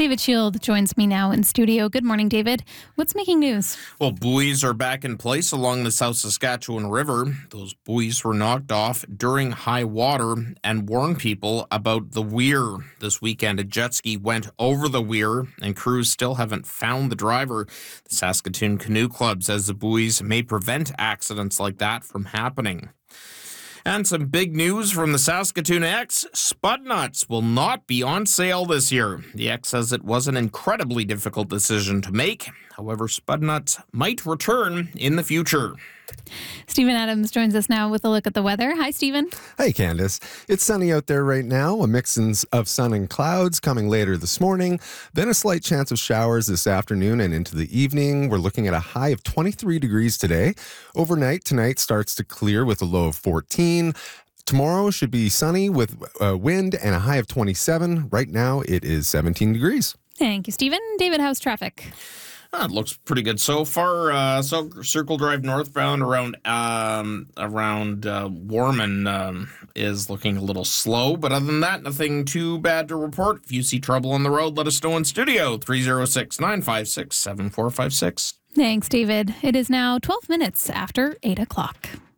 David Shield joins me now in studio. Good morning, David. What's making news? Well, buoys are back in place along the South Saskatchewan River. Those buoys were knocked off during high water and warned people about the weir. This weekend, a jet ski went over the weir, and crews still haven't found the driver. The Saskatoon Canoe Club says the buoys may prevent accidents like that from happening. And some big news from the Saskatoon X. Spud nuts will not be on sale this year. The X says it was an incredibly difficult decision to make. However, spud nuts might return in the future. Stephen Adams joins us now with a look at the weather. Hi, Stephen. Hey, Candace. It's sunny out there right now, a mix of sun and clouds coming later this morning, then a slight chance of showers this afternoon and into the evening. We're looking at a high of 23 degrees today. Overnight, tonight starts to clear with a low of 14. Tomorrow should be sunny with wind and a high of 27. Right now, it is 17 degrees. Thank you, Stephen. David, how's traffic? It looks pretty good so far. Circle Drive northbound around Warman is looking a little slow. But other than that, nothing too bad to report. If you see trouble on the road, let us know in studio, 306-956-7456. Thanks, David. It is now 12 minutes after 8 o'clock.